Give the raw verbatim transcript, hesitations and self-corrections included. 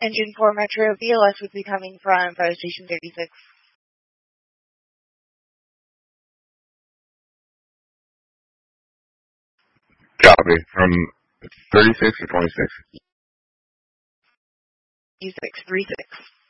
Engine four Metro, V L S would be coming from Fire Station thirty-six. Copy. From thirty-six or twenty-six? thirty-six, thirty-six.